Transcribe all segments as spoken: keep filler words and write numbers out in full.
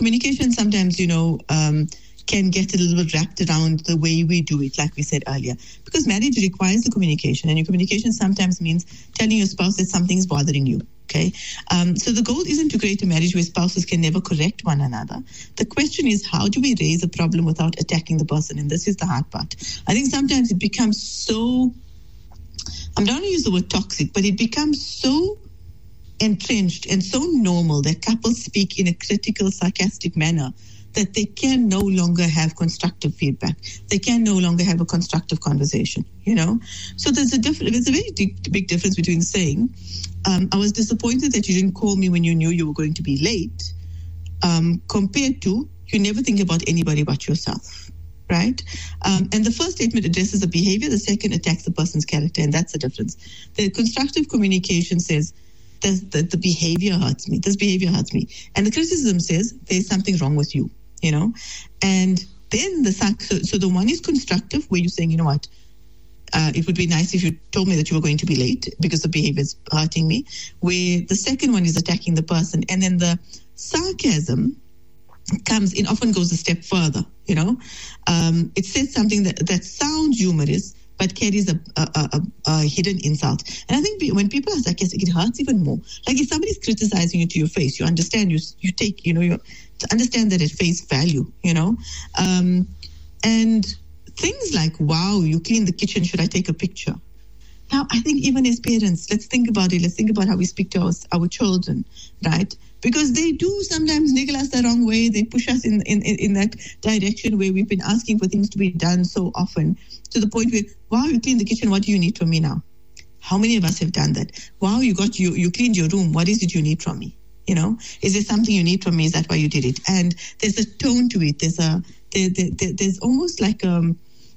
communication sometimes, you know, um, can get a little bit wrapped around the way we do it, like we said earlier. Because marriage requires the communication, and your communication sometimes means telling your spouse that something is bothering you. Okay, um, so the goal isn't to create a marriage where spouses can never correct one another. The question is, how do we raise a problem without attacking the person? And this is the hard part. I think sometimes it becomes so, I'm not going to use the word toxic, but it becomes so entrenched and so normal that couples speak in a critical, sarcastic manner that they can no longer have constructive feedback. They can no longer have a constructive conversation, you know? So there's a difference, there's a very big, big difference between saying, um, I was disappointed that you didn't call me when you knew you were going to be late, um, compared to, you never think about anybody but yourself, right? Um, and the first statement addresses the behavior, the second attacks the person's character, and that's the difference. The constructive communication says, the, the behavior hurts me, this behavior hurts me. And the criticism says, there's something wrong with you. You know, and then the so, so the one is constructive, where you're saying, you know what, uh, it would be nice if you told me that you were going to be late because the behavior is hurting me. Where the second one is attacking the person, and then the sarcasm comes in, often goes a step further. You know, um, it says something that that sounds humorous, but carries a, a, a, a hidden insult. And I think when people are sarcastic, it hurts even more. Like if somebody's criticizing you to your face, you understand, you you take, you know, you understand that at face value, you know. Um, and things like, wow, you clean the kitchen, should I take a picture? Now, I think even as parents, let's think about it. Let's think about how we speak to our, our children, right? Because they do sometimes niggle us the wrong way. They push us in, in, in that direction where we've been asking for things to be done so often, to the point where, wow, you cleaned the kitchen, what do you need from me now? How many of us have done that? Wow, you got you you cleaned your room, what is it you need from me? You know, is there something you need from me? Is that why you did it? And there's a tone to it. There's a there, there, there's almost like um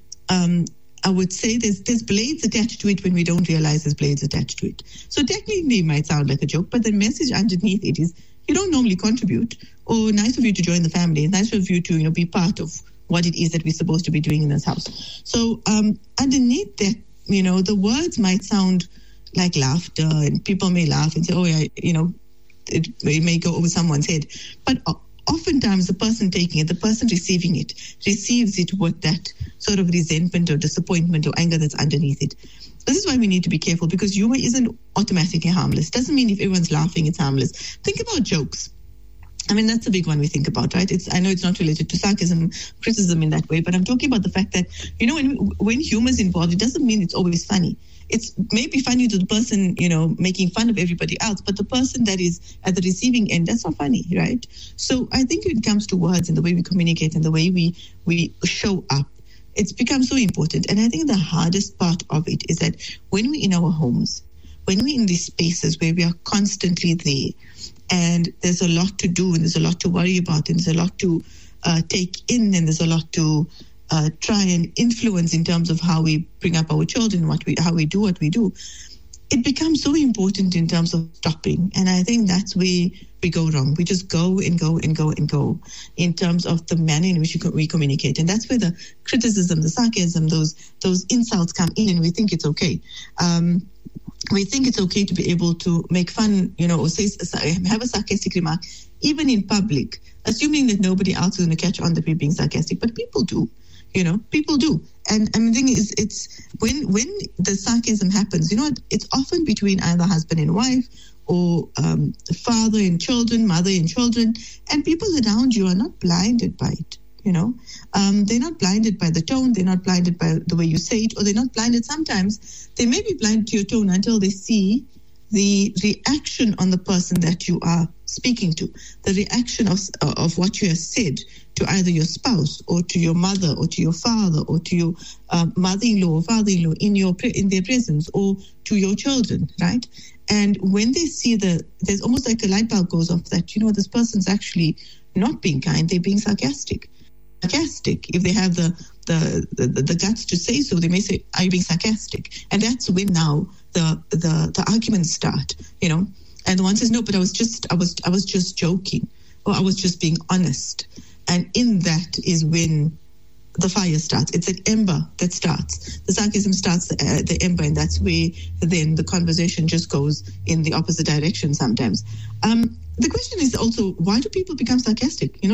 um I would say there's there's blades attached to it when we don't realize there's blades attached to it. So technically it might sound like a joke, but the message underneath it is, you don't normally contribute, or nice of you to join the family, nice of you to, you know, be part of what it is that we're supposed to be doing in this house. So um, underneath that, you know, the words might sound like laughter, and people may laugh and say, oh, yeah, you know, it, it may go over someone's head. But oftentimes the person taking it, the person receiving it, receives it with that sort of resentment or disappointment or anger that's underneath it. This is why we need to be careful, because humor isn't automatically harmless. Doesn't mean if everyone's laughing, it's harmless. Think about jokes. I mean, that's a big one we think about, right? It's I know it's not related to sarcasm, criticism in that way, but I'm talking about the fact that, you know, when, when humor is involved, it doesn't mean it's always funny. It's maybe funny to the person, you know, making fun of everybody else, but the person that is at the receiving end, that's not funny, right? So I think when it comes to words and the way we communicate and the way we, we show up, it's become so important. And I think the hardest part of it is that when we're in our homes, when we're in these spaces where we are constantly there, and there's a lot to do, and there's a lot to worry about, and there's a lot to uh, take in, and there's a lot to uh, try and influence in terms of how we bring up our children, what we, how we do what we do, it becomes so important in terms of stopping. And I think that's where we go wrong. We just go and go and go and go in terms of the manner in which we communicate. And that's where the criticism, the sarcasm, those those insults come in, and we think it's okay. Um, we think it's okay to be able to make fun, you know, or say, have a sarcastic remark, even in public, assuming that nobody else is going to catch on that we're being sarcastic. But people do, you know, people do. And, and the thing is, it's when when the sarcasm happens, you know, it's often between either husband and wife, or um, father and children, mother and children, and people around you are not blinded by it. You know, um, they're not blinded by the tone. They're not blinded by the way you say it, or they're not blinded. Sometimes they may be blind to your tone until they see the reaction on the person that you are speaking to, the reaction of of what you have said to either your spouse or to your mother or to your father or to your uh, mother-in-law or father-in-law in your in their presence, or to your children, right? And when they see the, there's almost like a light bulb goes off that, you know, this person's actually not being kind, they're being sarcastic. Sarcastic. If they have the, the, the, the guts to say so, they may say, are you being sarcastic? And that's when now the, the, the arguments start, you know. And the one says, no, but I was just, I was, I was just joking, or I was just being honest. And in that is when the fire starts. It's an ember that starts. The sarcasm starts the, uh, the ember, and that's where then the conversation just goes in the opposite direction sometimes. Um, the question is also, why do people become sarcastic? You know,